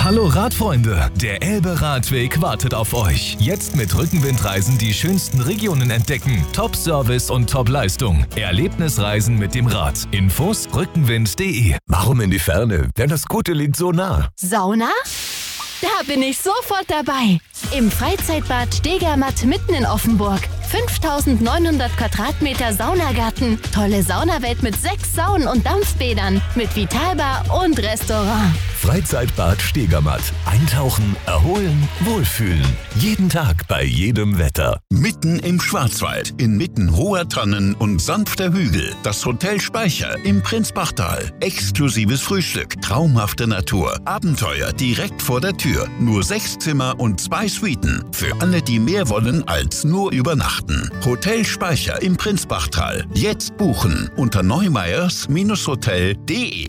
Hallo Radfreunde, der Elbe-Radweg wartet auf euch. Jetzt mit Rückenwindreisen die schönsten Regionen entdecken. Top-Service und Top-Leistung. Erlebnisreisen mit dem Rad. Infos rückenwind.de. Warum in die Ferne, denn das Gute liegt so nah? Sauna? Da bin ich sofort dabei. Im Freizeitbad Stegermatt mitten in Offenburg. 5900 Quadratmeter Saunagarten. Tolle Saunawelt mit 6 Saunen und Dampfbädern. Mit Vitalbar und Restaurant. Freizeitbad Stegermatt. Eintauchen, erholen, wohlfühlen. Jeden Tag bei jedem Wetter. Mitten im Schwarzwald, inmitten hoher Tannen und sanfter Hügel. Das Hotel Speicher im Prinzbachtal. Exklusives Frühstück, traumhafte Natur, Abenteuer direkt vor der Tür. Nur 6 Zimmer und 2 Suiten. Für alle, die mehr wollen als nur übernachten. Hotel Speicher im Prinzbachtal. Jetzt buchen unter neumeyers-hotel.de.